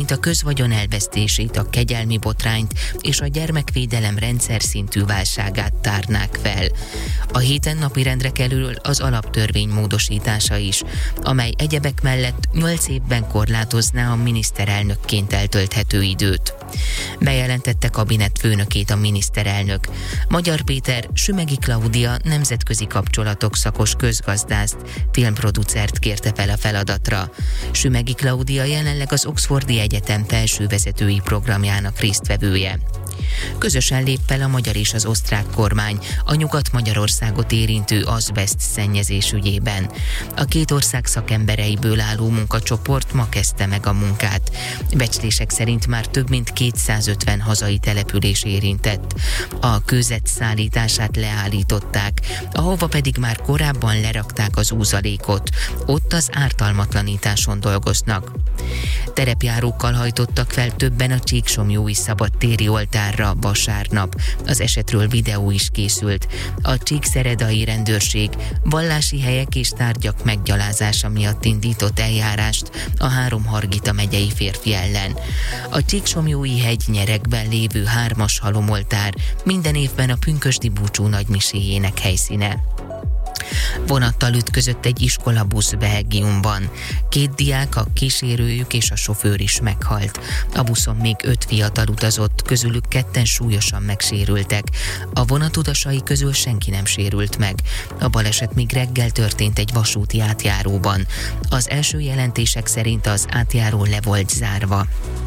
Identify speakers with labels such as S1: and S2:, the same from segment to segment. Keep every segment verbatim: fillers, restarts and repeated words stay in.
S1: valamint a közvagyon elvesztését, a kegyelmi botrányt és a gyermekvédelem rendszer szintű válságát tárnák fel. A héten napirendre kerül az alaptörvény módosítása is, amely egyebek mellett nyolc évben korlátozná a miniszterelnökként eltölthető időt. Bejelentette kabinetfőnökét a miniszterelnök. Magyar Péter Sümegi Klaudia nemzetközi kapcsolatok szakos közgazdászt, filmproducert kérte fel a feladatra. Sümegi Klaudia jelenleg az Oxfordi Egyetem felsővezetői programjának résztvevője. Közösen lép fel a magyar és az osztrák kormány a Nyugat-Magyarországot érintő azbeszt szennyezés ügyében. A két ország szakembereiből álló munkacsoport ma kezdte meg a munkát. Becslések szerint már több mint kétszázötven hazai település érintett. A kőzet szállítását leállították, ahova pedig már korábban lerakták az úzalékot. Ott az ártalmatlanításon dolgoznak. Terepjárókkal hajtottak fel többen a Csíksomlyói szabadtéri oltárra vasárnap. Az esetről videó is készült. A csíkszeredai rendőrség vallási helyek és tárgyak meggyalázása miatt indított eljárást a három Hargita megyei férfi ellen. A Csíksomlyói hegy nyeregben lévő hármas halomoltár minden évben a pünkösdi búcsú nagymiséjének helyszíne. Vonattal ütközött egy iskolabusz Belgiumban. Két diák, a kísérőjük és a sofőr is meghalt. A buszon még öt fiatal utazott, közülük ketten súlyosan megsérültek. A vonat utasai közül senki nem sérült meg. A baleset még reggel történt egy vasúti átjáróban. Az első jelentések szerint az átjáró le volt zárva.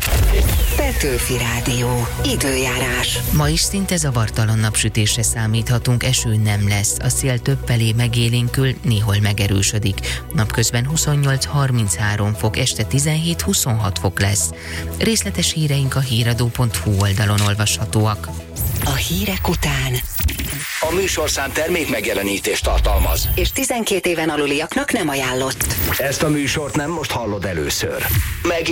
S2: Petőfi Rádió. Időjárás.
S1: Ma is szinte zavartalan napsütésre számíthatunk, eső nem lesz. A szél többfelé megélénkül, néhol megerősödik. Napközben huszonnyolc-harminchárom fok, este tizenhét-huszonhat fok lesz. Részletes híreink a híradó pont hu oldalon olvashatóak.
S2: A hírek után
S3: A műsorszám termék megjelenítést tartalmaz.
S2: és tizenkét éven aluliaknak nem ajánlott.
S3: Ezt a műsort nem most hallod először. Meg